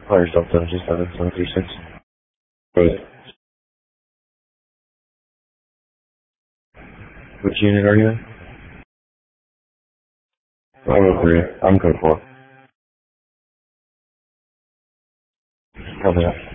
Call yourself 727-736. Good. Which unit are you in? I'm 03. I'm code 4. Copy that.